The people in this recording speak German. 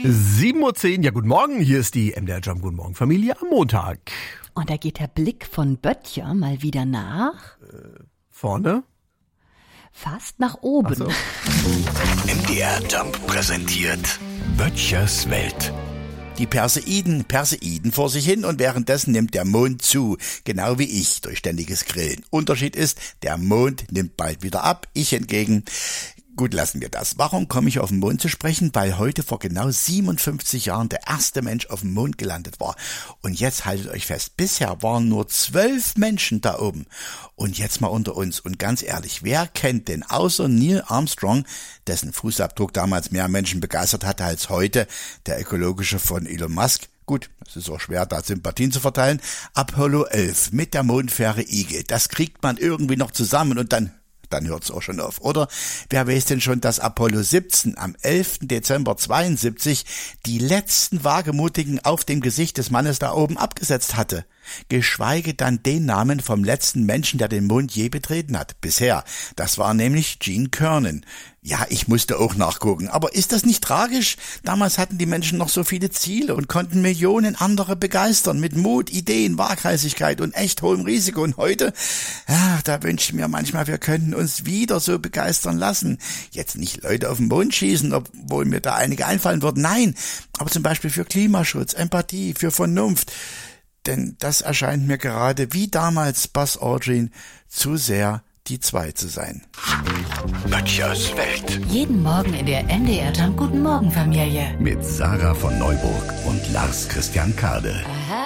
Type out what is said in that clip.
7:10 Uhr, ja guten Morgen, hier ist die MDR Jump Guten Morgen Familie am Montag. Und da geht der Blick von Böttcher mal wieder nach. Vorne? Fast nach oben. Ach so. MDR Jump präsentiert Böttchers Welt. Die Perseiden vor sich hin und währenddessen nimmt der Mond zu, genau wie ich, durch ständiges Grillen. Unterschied ist, der Mond nimmt bald wieder ab, ich hingegen. Gut, lassen wir das. Warum komme ich auf den Mond zu sprechen? Weil heute vor genau 57 Jahren der erste Mensch auf dem Mond gelandet war. Und jetzt haltet euch fest, bisher waren nur 12 Menschen da oben. Und jetzt mal unter uns. Und ganz ehrlich, wer kennt denn außer Neil Armstrong, dessen Fußabdruck damals mehr Menschen begeistert hatte als heute, der ökologische von Elon Musk? Gut, es ist auch schwer, da Sympathien zu verteilen. Apollo 11 mit der Mondfähre Eagle, das kriegt man irgendwie noch zusammen und dann hört's auch schon auf. Oder wer weiß denn schon, dass Apollo 17 am 11. Dezember 72 die letzten Wagemutigen auf dem Gesicht des Mannes da oben abgesetzt hatte? Geschweige dann den Namen vom letzten Menschen, der den Mond je betreten hat. Bisher. Das war nämlich Gene Cernan. Ja, ich musste auch nachgucken. Aber ist das nicht tragisch? Damals hatten die Menschen noch so viele Ziele und konnten Millionen andere begeistern. Mit Mut, Ideen, Waghalsigkeit und echt hohem Risiko. Und heute, ja, da wünsche ich mir manchmal, wir könnten uns wieder so begeistern lassen. Jetzt nicht Leute auf den Mond schießen, obwohl mir da einige einfallen würden. Nein, aber zum Beispiel für Klimaschutz, Empathie, für Vernunft. Denn das erscheint mir gerade wie damals Buzz Aldrin zu sehr die Zwei zu sein. Böttchers Welt. Jeden Morgen in der MDR Jump Guten Morgen Familie. Mit Sarah von Neuburg und Lars Christian Kade.